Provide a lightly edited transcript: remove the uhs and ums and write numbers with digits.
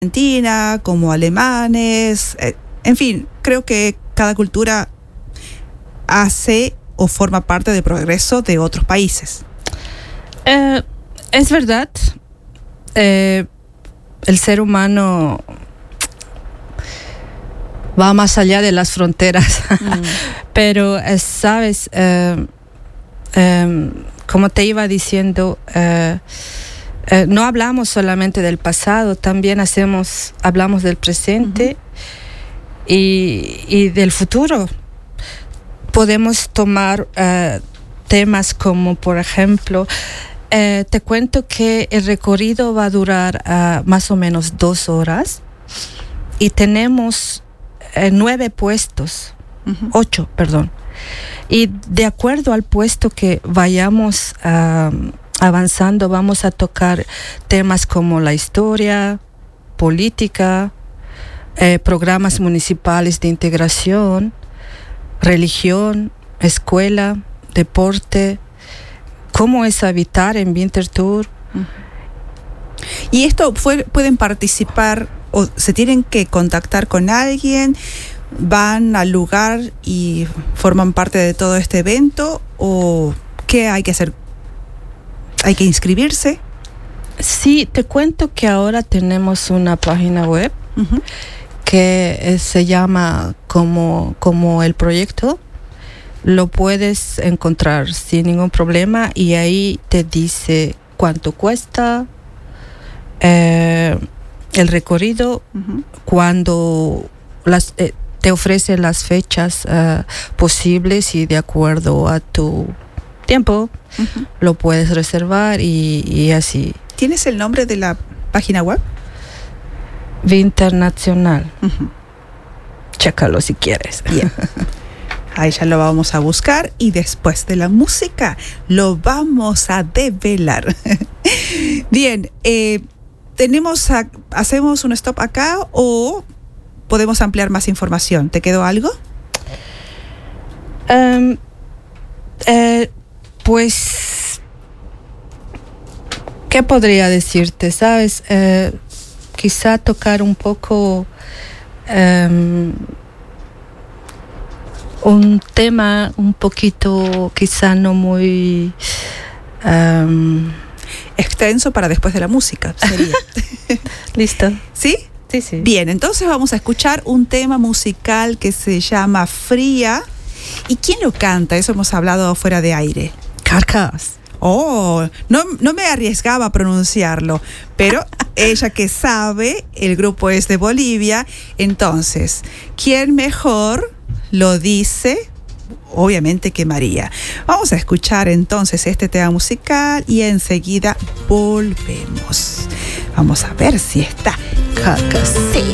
Argentina, como alemanes, en fin, creo que cada cultura hace o forma parte del progreso de otros países. Es verdad, el ser humano va más allá de las fronteras, pero sabes, como te iba diciendo, no hablamos solamente del pasado, también hablamos del presente y del futuro. Podemos tomar temas como, por ejemplo, te cuento que el recorrido va a durar más o menos 2 horas y tenemos 9 puestos, 8, perdón. Y de acuerdo al puesto que vayamos avanzando, vamos a tocar temas como la historia, política, programas municipales de integración, religión, escuela, deporte, cómo es habitar en Winterthur. ¿Y esto pueden participar o se tienen que contactar con alguien? ¿Van al lugar y forman parte de todo este evento? ¿O qué hay que hacer? ¿Hay que inscribirse? Sí, te cuento que ahora tenemos una página web que se llama como el proyecto. Lo puedes encontrar sin ningún problema y ahí te dice cuánto cuesta el recorrido, cuando te ofrece las fechas posibles y de acuerdo a tu tiempo lo puedes reservar y así. ¿Tienes el nombre de la página web? Winternational. Chécalo si quieres. Bien. Ahí ya lo vamos a buscar y después de la música lo vamos a develar. Bien, ¿hacemos un stop acá o podemos ampliar más información? ¿Te quedó algo? Pues, ¿qué podría decirte? ¿Sabes? Quizá tocar un poco un tema un poquito, quizá no muy extenso para después de la música sería. ¿Listo? ¿Sí? Sí, sí. Bien, entonces vamos a escuchar un tema musical que se llama Fría. ¿Y quién lo canta? Eso hemos hablado fuera de aire. Carcass. Oh, no me arriesgaba a pronunciarlo, pero ella que sabe, el grupo es de Bolivia, entonces, ¿quién mejor lo dice? Obviamente que María. Vamos a escuchar entonces este tema musical y enseguida volvemos. Vamos a ver si está Carcass. Sí.